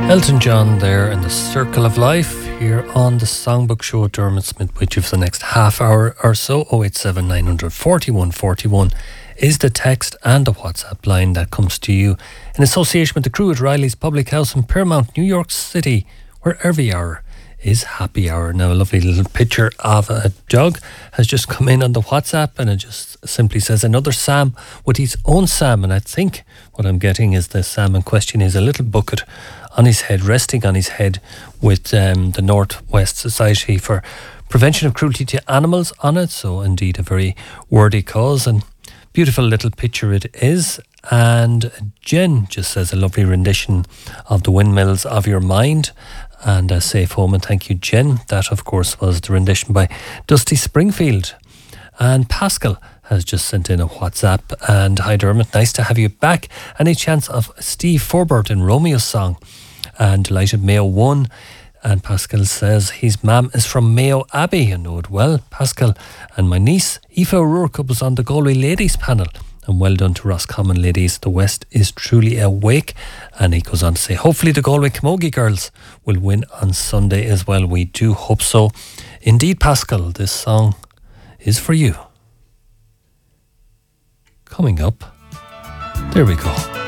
Elton John there in the Circle of Life here on the Songbook Show at Dermot Smith with you for the next half hour or so. 087 900 41 41 is the text and the WhatsApp line that comes to you in association with the crew at Riley's Public House in Piermount, New York City, where every hour is happy hour. Now, a lovely little picture of a dog has just come in on the WhatsApp, and it just simply says another Sam with his own Sam. And I think what I'm getting is the Sam in question is a little bucket on his head, resting on his head, with the Northwest Society for Prevention of Cruelty to Animals on it. So indeed a very worthy cause, and beautiful little picture it is. And Jen just says a lovely rendition of The Windmills of Your Mind and a safe home. And thank you, Jen. That of course was the rendition by Dusty Springfield. And Pascal has just sent in a WhatsApp, and hi Dermot, nice to have you back. Any chance of Steve Forbert in Romeo's song? And delighted Mayo won. And Pascal says his mum is from Mayo Abbey. I know it well, Pascal. And my niece Aoife O'Rourke was on the Galway ladies panel, and well done to Roscommon ladies. The West is truly awake. And he goes on to say hopefully the Galway Camogie girls will win on Sunday as well. We do hope so. Indeed, Pascal, this song is for you. Coming up, there we go.